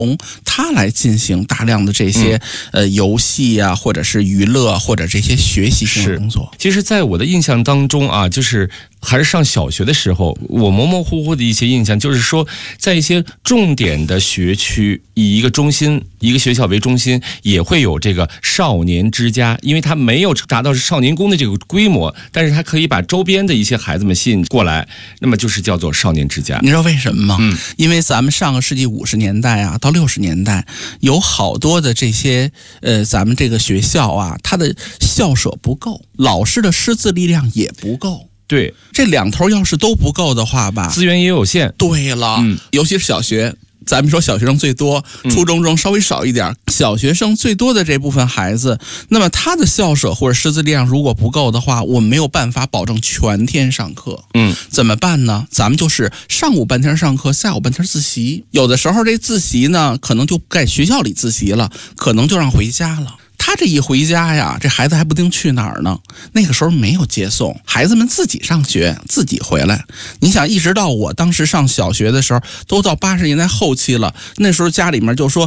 他来进行大量的这些游戏啊，或者是娱乐，或者这些学习性的工作。 其实在我的印象当中啊，就是还是上小学的时候，我模模糊糊的一些印象就是说，在一些重点的学区，以一个中心一个学校为中心，也会有这个少年之家，因为它没有达到是少年宫的这个规模，但是它可以把周边的一些孩子们吸引过来，那么就是叫做少年之家。 你知道为什么吗？因为咱们上个世纪50年代啊到60年代，有好多的这些咱们这个学校啊，它的校舍不够，老师的师资力量也不够。 对， 这两头要是都不够的话吧， 资源也有限。 对了，尤其是小学。咱们说小学生最多，初中生稍微少一点，小学生最多的这部分孩子，那么他的校舍或者师资力量如果不够的话，我们没有办法保证全天上课。怎么办呢？咱们就是上午半天上课，下午半天自习。有的时候这自习呢，可能就不在学校里自习了，可能就让回家了。他这一回家呀，这孩子还不定去哪儿呢。那个时候没有接送，孩子们自己上学，自己回来。你想，一直到我当时上小学的时候，都到80年代后期了。那时候家里面就说